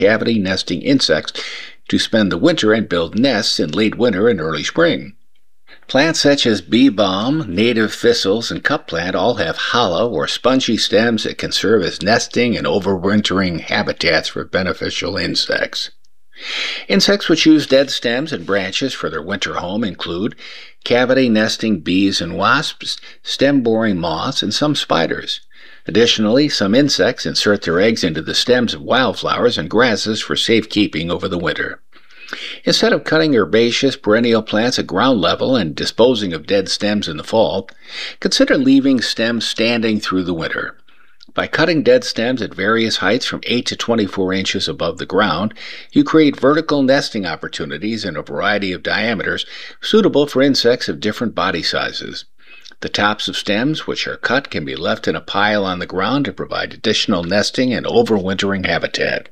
cavity nesting insects to spend the winter and build nests in late winter and early spring. Plants such as bee balm, native thistles, and cup plant all have hollow or spongy stems that can serve as nesting and overwintering habitats for beneficial insects. Insects which use dead stems and branches for their winter home include cavity nesting bees and wasps, stem-boring moths, and some spiders. Additionally, some insects insert their eggs into the stems of wildflowers and grasses for safekeeping over the winter. Instead of cutting herbaceous perennial plants at ground level and disposing of dead stems in the fall, consider leaving stems standing through the winter. By cutting dead stems at various heights from 8 to 24 inches above the ground, you create vertical nesting opportunities in a variety of diameters suitable for insects of different body sizes. The tops of stems which are cut can be left in a pile on the ground to provide additional nesting and overwintering habitat.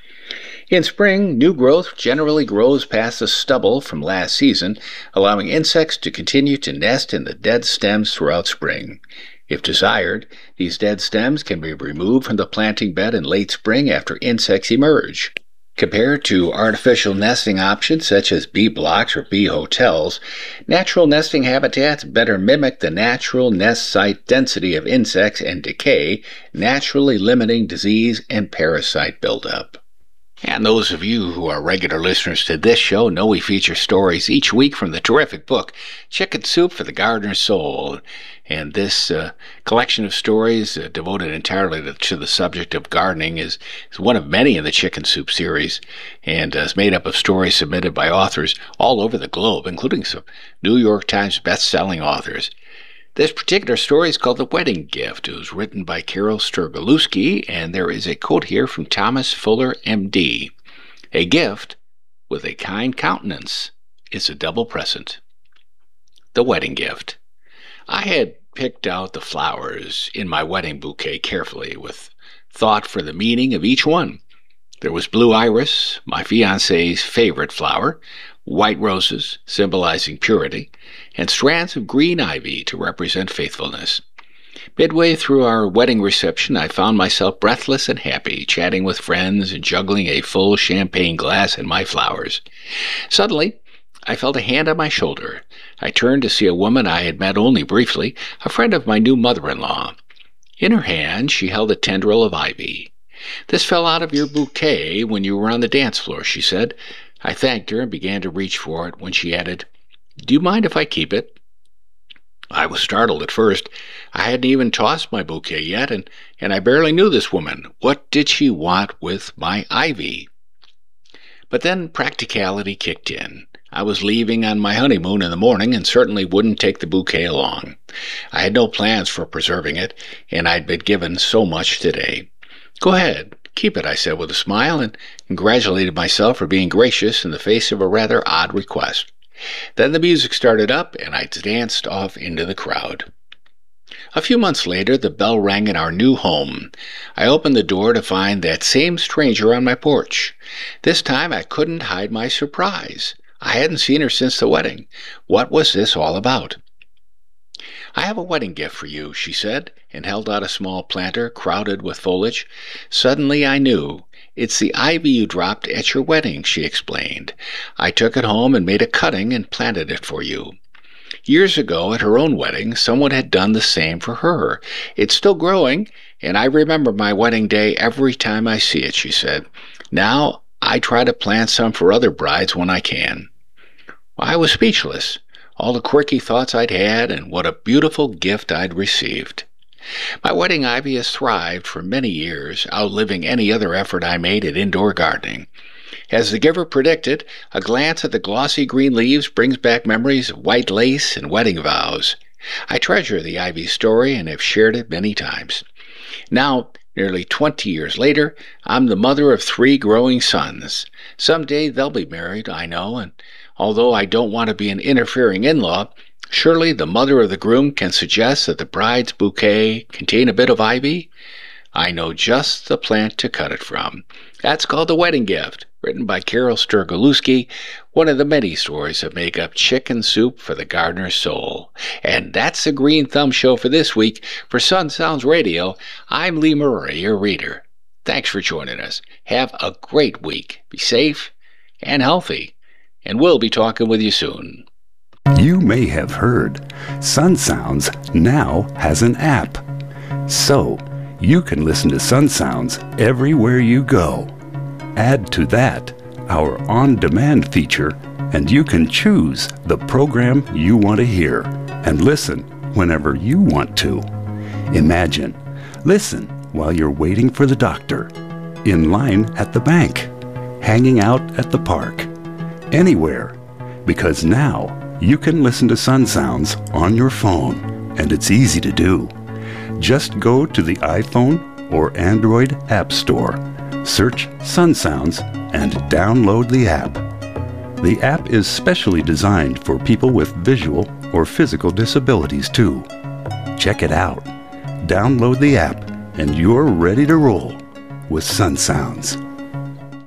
In spring, new growth generally grows past the stubble from last season, allowing insects to continue to nest in the dead stems throughout spring. If desired, these dead stems can be removed from the planting bed in late spring after insects emerge. Compared to artificial nesting options such as bee blocks or bee hotels, natural nesting habitats better mimic the natural nest site density of insects and decay, naturally limiting disease and parasite buildup. And those of you who are regular listeners to this show know we feature stories each week from the terrific book, Chicken Soup for the Gardener's Soul. And this collection of stories devoted entirely to the subject of gardening is one of many in the Chicken Soup series, and is made up of stories submitted by authors all over the globe, including some New York Times best-selling authors. This particular story is called The Wedding Gift. It was written by Carol Sturgolewski, and there is a quote here from Thomas Fuller, M.D. A gift with a kind countenance is a double present. The Wedding Gift. I had picked out the flowers in my wedding bouquet carefully, with thought for the meaning of each one. There was blue iris, my fiancé's favorite flower, white roses, symbolizing purity, and strands of green ivy to represent faithfulness. Midway through our wedding reception, I found myself breathless and happy, chatting with friends and juggling a full champagne glass and my flowers. Suddenly, I felt a hand on my shoulder. I turned to see a woman I had met only briefly, a friend of my new mother-in-law. In her hand, she held a tendril of ivy. "This fell out of your bouquet when you were on the dance floor," she said. I thanked her and began to reach for it when she added, "Do you mind if I keep it?" I was startled at first. I hadn't even tossed my bouquet yet, and I barely knew this woman. What did she want with my ivy? But then practicality kicked in. I was leaving on my honeymoon in the morning and certainly wouldn't take the bouquet along. I had no plans for preserving it, and I'd been given so much today. "Go ahead, keep it," I said with a smile, and congratulated myself for being gracious in the face of a rather odd request. Then the music started up, and I danced off into the crowd. A few months later, the bell rang in our new home. I opened the door to find that same stranger on my porch. This time I couldn't hide my surprise. I hadn't seen her since the wedding. What was this all about? "I have a wedding gift for you," she said, and held out a small planter crowded with foliage. Suddenly I knew. "It's the ivy you dropped at your wedding," she explained. "I took it home and made a cutting and planted it for you." Years ago, at her own wedding, someone had done the same for her. "It's still growing, and I remember my wedding day every time I see it," she said. "Now I try to plant some for other brides when I can." I was speechless. All the quirky thoughts I'd had, and what a beautiful gift I'd received. My wedding ivy has thrived for many years, outliving any other effort I made at indoor gardening. As the giver predicted, a glance at the glossy green leaves brings back memories of white lace and wedding vows. I treasure the ivy story and have shared it many times. Now, nearly 20 years later, I'm the mother of 3 growing sons. Someday they'll be married, I know, and although I don't want to be an interfering in-law, surely the mother of the groom can suggest that the bride's bouquet contain a bit of ivy? I know just the plant to cut it from. That's called The Wedding Gift, written by Carol Sturgolewski, one of the many stories that make up Chicken Soup for the Gardener's Soul. And that's the Green Thumb Show for this week. For Sun Sounds Radio, I'm Lee Murray, your reader. Thanks for joining us. Have a great week. Be safe and healthy, and we'll be talking with you soon. You may have heard Sun Sounds now has an app. So, you can listen to Sun Sounds everywhere you go. Add to that our on-demand feature, and you can choose the program you want to hear and listen whenever you want to. Imagine, listen while you're waiting for the doctor, in line at the bank, hanging out at the park, anywhere, because now you can listen to Sun Sounds on your phone, and it's easy to do. Just go to the iPhone or Android App Store, search Sun Sounds, and download the app. The app is specially designed for people with visual or physical disabilities too. Check it out. Download the app, and you're ready to roll with Sun Sounds.